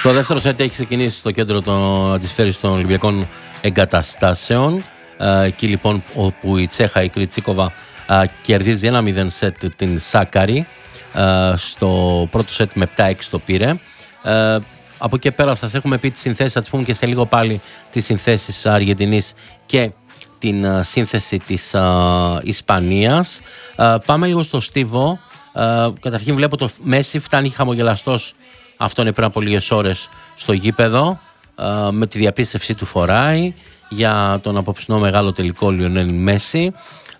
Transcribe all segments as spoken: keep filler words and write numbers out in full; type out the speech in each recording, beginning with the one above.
Το δεύτερο σετ έχει ξεκινήσει στο κέντρο της Φέρης των Ολυμπιακών Εγκαταστάσεων. Εκεί λοιπόν όπου η Τσέχα, η Κριτσίκοβα, κερδίζει ένα μηδέν σετ την Σάκαρη. Στο πρώτο σετ με επτά έξι το πήρε. Από εκεί πέρα σας έχουμε πει τις συνθέσεις, θα τις πούμε και σε λίγο πάλι, τις συνθέσεις Αργεντινής και την σύνθεση της Ισπανίας. Πάμε λίγο στο Στίβο. Καταρχήν βλέπω το Μέση φτάνει χαμογελαστός, αυτό είναι πριν από λίγες ώρες, στο γήπεδο, με τη διαπίστευσή του φοράει για τον απόψινό μεγάλο τελικό Λιονέλ Μέση,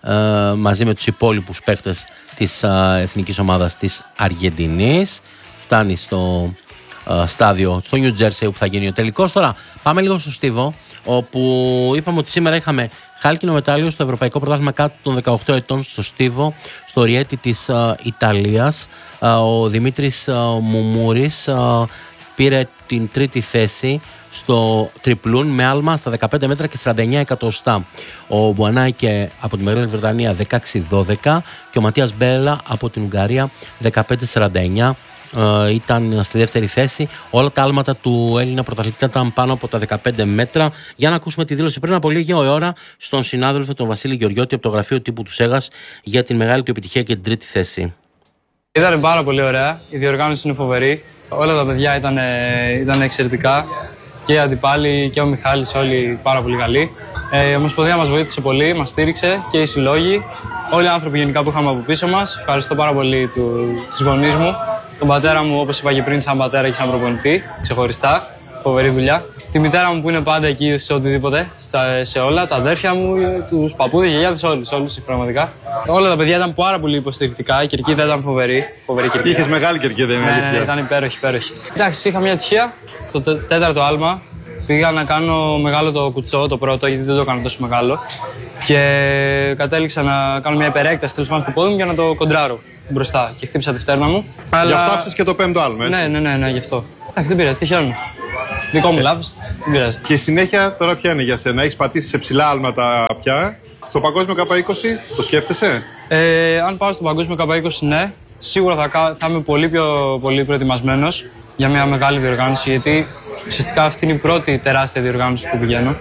μαζί με τους υπόλοιπους παίκτες της εθνικής ομάδας της Αργεντινής. Φτάνει στο στάδιο, στο New Jersey, όπου θα γίνει ο τελικός. Τώρα πάμε λίγο στο Στίβο, όπου είπαμε ότι σήμερα είχαμε χάλκινο μετάλλιο στο Ευρωπαϊκό Πρωτάθλημα κάτω των δεκαοκτώ ετών στο Στίβο, στο Ριέτι της uh, Ιταλίας. Uh, ο Δημήτρης uh, Μουμούρης uh, πήρε την τρίτη θέση στο τριπλούν με άλμα στα δεκαπέντε μέτρα και σαράντα εννέα εκατοστά. Ο Μπουανάικε από τη Μεγάλη Βρετανία δεκαέξι δώδεκα και ο Ματίας Μπέλα από την Ουγγαρία δεκαπέντε σαράντα εννέα. Uh, ήταν στη δεύτερη θέση. Όλα τα άλματα του Έλληνα πρωταθλητή ήταν πάνω από τα δεκαπέντε μέτρα. Για να ακούσουμε τη δήλωση πριν από λίγη ώρα στον συνάδελφο τον Βασίλη Γεωργιώτη από το γραφείο τύπου του ΣΕΓΑΣ για την μεγάλη του επιτυχία και την τρίτη θέση. Ήταν πάρα πολύ ωραία. Η διοργάνωση είναι φοβερή. Όλα τα παιδιά ήταν, ήταν εξαιρετικά. Και οι αντιπάλοι και ο Μιχάλης, όλοι πάρα πολύ καλοί. Ε, η Ομοσπονδία μας βοήθησε πολύ, μας στήριξε και οι συλλόγοι. Όλοι οι άνθρωποι γενικά που είχαμε από πίσω μας. Ευχαριστώ πάρα πολύ του, τους γονείς μου. Τον πατέρα μου, όπως είπα και πριν, σαν πατέρα και σαν προπονητή, ξεχωριστά. Φοβερή δουλειά. Τη μητέρα μου που είναι πάντα εκεί σε οτιδήποτε, στα, σε όλα. Τα αδέρφια μου, τους παππούδες, γιαγιάδες, όλους, όλους πραγματικά. Όλα τα παιδιά ήταν πάρα πολύ υποστηρικτικά. Η κερκίδα ήταν φοβερή. Φοβερή κερκίδα. Είχες μεγάλη κερκίδα, είναι ναι, ναι, ναι, ήταν υπέροχη, υπέροχη. Εντάξει, είχα μια τυχαία. Το τέταρτο άλμα πήγα να κάνω μεγάλο το κουτσό, το πρώτο, γιατί δεν το έκανα τόσο μεγάλο. Και κατέληξα να κάνω μια υπερέκταση τέλος πάντων στο πόδι μου για να το κοντράρω μπροστά. Και χτύπησα τη φτέρνα μου. Αλλά... Γι' αυτό άφησες και το πέμπτο άλμα, έτσι. Ναι, ναι, ναι, ναι, γι' αυτό. Εντάξει, δεν πειράζει, τυχαίνουμε. Δικό μου λάθος, δεν πειράζει. Και η συνέχεια τώρα ποια είναι για σένα, έχεις πατήσει σε ψηλά άλματα πια. Στο παγκόσμιο Κάπα είκοσι, το σκέφτεσαι? Ε, αν πάω στο παγκόσμιο Κάπα είκοσι, ναι. Σίγουρα θα, θα είμαι πολύ πιο πολύ προετοιμασμένος για μια μεγάλη διοργάνωση, γιατί ουσιαστικά αυτή είναι η πρώτη τεράστια διοργάνωση που πηγαίνω.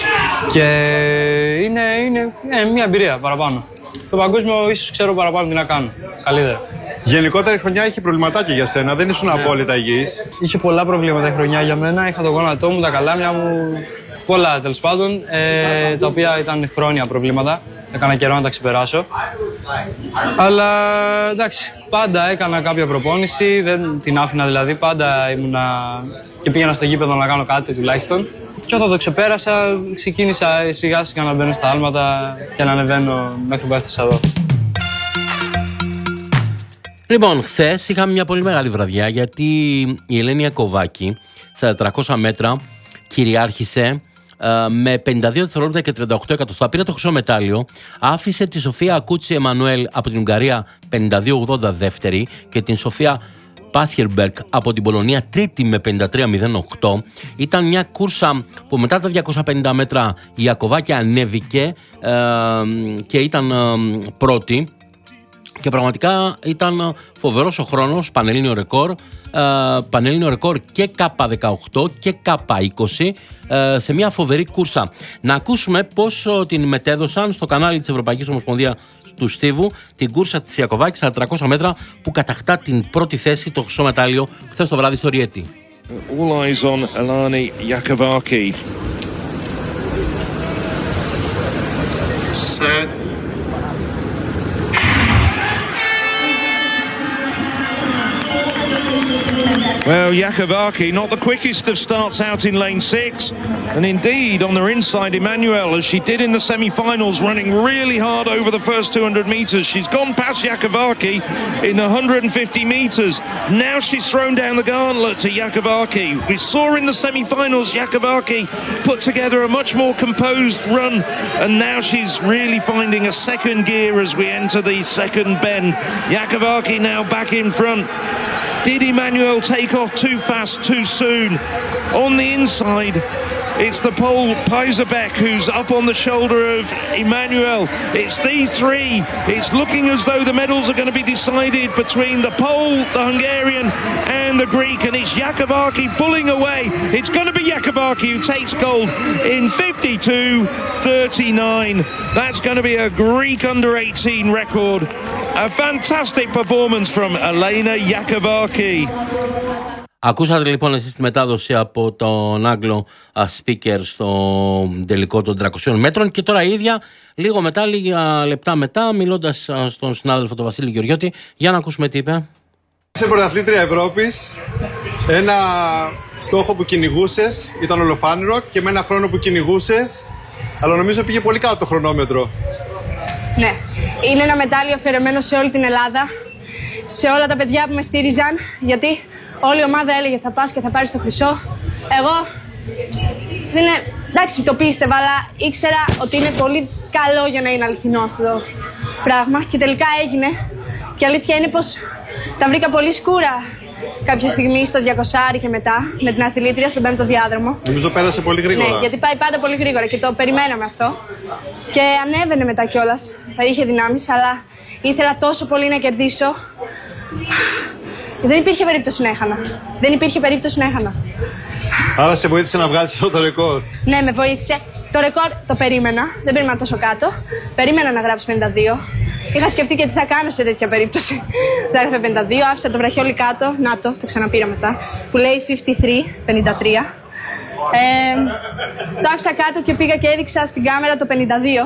Και είναι, είναι, είναι μια εμπειρία παραπάνω. Το παγκόσμιο ίσως ξέρω παραπάνω τι να κάνω. Καλύτερα. Γενικότερα η χρονιά είχε προβληματάκια για σένα, δεν ήσουν ναι. απόλυτα υγιής. Είχε πολλά προβλήματα η χρονιά για μένα. Είχα το γόνατό μου, τα καλάμια μου. Πολλά τέλος πάντων, ε, τα οποία ήταν χρόνια προβλήματα. Έκανα καιρό να τα ξεπεράσω. Αλλά εντάξει, πάντα έκανα κάποια προπόνηση, δεν την άφηνα δηλαδή. Πάντα ήμουνα και πήγαινα στο γήπεδο να κάνω κάτι τουλάχιστον. Και όταν το ξεπέρασα, ξεκίνησα σιγά σιγά να μπαίνω στα άλματα και να ανεβαίνω μέχρι που έφτασα εδώ. Λοιπόν, χθες είχαμε μια πολύ μεγάλη βραδιά, γιατί η Ελένη Ιακωβάκη στα τετρακόσια μέτρα κυριάρχησε με πενήντα δύο δευτερόλεπτα και τριάντα οκτώ εκατοστά. Πήρε το χρυσό μετάλλιο, άφησε τη Σοφία Ακούτσι Εμμανουέλ από την Ουγγαρία πενήντα δύο ογδόντα δεύτερη και την Σοφία Πάσχερμπερκ από την Πολωνία τρίτη με πενήντα τρία μηδέν οκτώ. Ήταν μια κούρσα που μετά τα διακόσια πενήντα μέτρα η Ιακωβάκη ανέβηκε ε, και ήταν ε, πρώτη. Και πραγματικά ήταν φοβερός ο χρόνος, πανελλήνιο ρεκόρ, ε, πανελλήνιο ρεκόρ και κάπα δεκαοκτώ και κάπα είκοσι ε, σε μια φοβερή κούρσα. Να ακούσουμε πώς την μετέδωσαν στο κανάλι της Ευρωπαϊκής Ομοσπονδίας του Στίβου την κούρσα της Ιακωβάκης στα τετρακόσια μέτρα που κατακτά την πρώτη θέση, το χρυσό μετάλλιο, χθες το βράδυ στο Ριέτι. All eyes on Eleni Ιακωβάκη. Set. Well, Ιακωβάκη, not the quickest of starts out in lane six, and indeed on their inside, Emmanuel, as she did in the semi-finals, running really hard over the first two hundred metres. She's gone past Ιακωβάκη in one hundred fifty metres. Now she's thrown down the gauntlet to Ιακωβάκη. We saw in the semi-finals Ιακωβάκη put together a much more composed run, and now she's really finding a second gear as we enter the second bend. Ιακωβάκη now back in front. Did Emmanuel take off too fast, too soon? On the inside, It's the Pole Peiserbek who's up on the shoulder of Emmanuel. It's these three. It's looking as though the medals are going to be decided between the Pole, the Hungarian and the Greek, and it's Yakovaki pulling away. It's going to be Yakovaki who takes gold in fifty-two thirty-nine. That's going to be a Greek under eighteen record. A fantastic performance from Elena Yakovaki. Ακούσατε λοιπόν εσείς τη μετάδοση από τον Άγγλο speaker στο τελικό των τριακοσίων μέτρων και τώρα η ίδια λίγο μετά, λίγα λεπτά μετά, μιλώντας στον συνάδελφο τον Βασίλη Γεωργιώτη, για να ακούσουμε τι είπε. Είσαι πρωταθλήτρια Ευρώπης. Ένα στόχο που κυνηγούσες ήταν ολοφάνερο και με ένα χρόνο που κυνηγούσες, αλλά νομίζω πήγε πολύ κάτω το χρονόμετρο. Ναι, είναι ένα μετάλλιο αφιερωμένο σε όλη την Ελλάδα, σε όλα τα παιδιά που με στήριζαν, γιατί όλη η ομάδα έλεγε θα πας και θα πάρεις το χρυσό. Εγώ, δεν είναι, εντάξει το πίστευα, αλλά ήξερα ότι είναι πολύ καλό για να είναι αληθινό αυτό το πράγμα και τελικά έγινε. Και αλήθεια είναι πως τα βρήκα πολύ σκούρα κάποια στιγμή στο διακόσια και μετά, με την αθλήτρια στον πέμπτο διάδρομο. Νομίζω πέρασε πολύ γρήγορα. Ναι, γιατί πάει πάντα πολύ γρήγορα και το περιμέναμε αυτό. Και ανέβαινε μετά κιόλας, είχε δυνάμεις, αλλά ήθελα τόσο πολύ να κερδίσω. Δεν υπήρχε περίπτωση να έχανα. Δεν υπήρχε περίπτωση να έχανα. Άρα σε βοήθησε να βγάλεις αυτό το ρεκόρ. Ναι, με βοήθησε. Το ρεκόρ το περίμενα, δεν περίμενα τόσο κάτω. Περίμενα να γράψω πενήντα δύο. Είχα σκεφτεί και τι θα κάνω σε τέτοια περίπτωση. Θα έγραφε πενήντα δύο, άφησα το βραχιόλι κάτω. Να το, το ξαναπήρα μετά. Που λέει πενήντα τρία, πενήντα τρία. Ε, το άφησα κάτω και πήγα και έδειξα στην κάμερα το πενήντα δύο.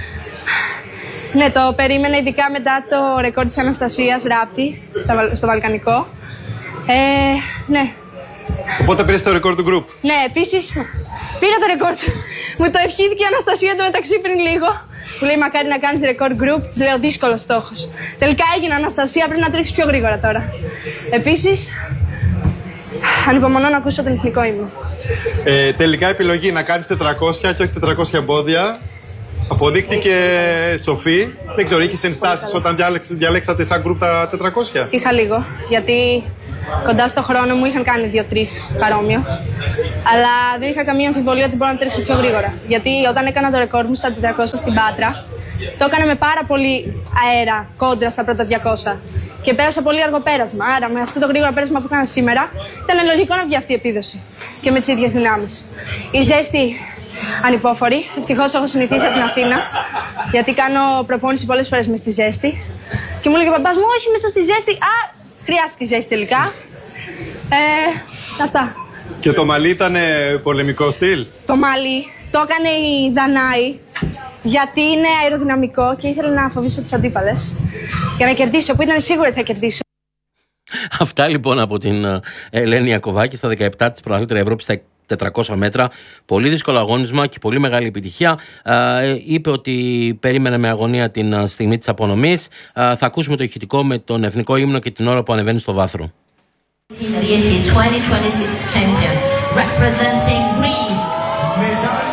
Ναι, το περίμενα ειδικά μετά το ρεκόρ της Αναστασίας Ράπτη στο Βαλκανικό. Ε, ναι. Οπότε πήρες το ρεκόρ του group. Ναι, επίσης πήρα το ρεκόρ του. Μου το ευχήθηκε η Αναστασία το μεταξύ πριν λίγο. Που λέει μακάρι να κάνεις ρεκόρ group. Της λέω δύσκολος στόχος. Τελικά έγινε, Αναστασία, πρέπει να τρέξεις πιο γρήγορα τώρα. Επίσης, ανυπομονώ να ακούσω τον εθνικό ύμνο. Ε, τελικά επιλογή να κάνεις τετρακόσια και όχι τετρακόσια πόδια. Αποδείχτηκε σοφή. Δεν ξέρω, είχες ενστάσεις όταν διαλέξατε σαν group τα τετρακόσια. Είχα λίγο, γιατί κοντά στο χρόνο μου είχαν κάνει δύο-τρεις παρόμοιο. Αλλά δεν είχα καμία αμφιβολία ότι μπορώ να τρέξω πιο γρήγορα. Γιατί όταν έκανα το ρεκόρ μου στα τετρακόσια στην Πάτρα, το έκανα με πάρα πολύ αέρα κόντρα στα πρώτα διακόσια. Και πέρασα πολύ αργό πέρασμα. Άρα, με αυτό το γρήγορο πέρασμα που έκανα σήμερα, ήταν λογικό να βγει αυτή η επίδοση. Και με τις ίδιες δυνάμεις. Η ζέστη ανυπόφορη. Ευτυχώς έχω συνηθίσει από την Αθήνα, γιατί κάνω προπόνηση πολλές φορές μες στη ζέστη. Και μου έλεγε ο παπάς μου, όχι μέσα στη ζέστη. Α, χρειάστηκε ζέστη τελικά. Ε, αυτά. Και το μαλλί ήταν πολεμικό στυλ. Το μαλλί το έκανε η Δανάη, γιατί είναι αεροδυναμικό και ήθελε να φοβήσω τους αντίπαλες. Για να κερδίσω, που ήταν σίγουρη θα κερδίσω. Αυτά λοιπόν από την Ελένη Ιακοβάκη στα δεκαεπτά της πρωταθλήτρια Ευρώπης στα τετρακόσια μέτρα. Πολύ δύσκολο αγώνισμα και πολύ μεγάλη επιτυχία. Ε, είπε ότι περίμενε με αγωνία την στιγμή της απονομής. Ε, θα ακούσουμε το ηχητικό με τον εθνικό ύμνο και την ώρα που ανεβαίνει στο βάθρο. twenty twenty-six champion representing Greece.